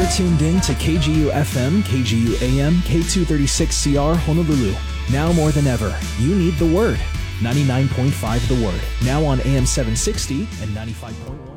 You're tuned in to KGU FM, KGU AM, K236CR Honolulu. Now more than ever, you need the Word. 99.5 The Word. Now on AM 760 and 95.1.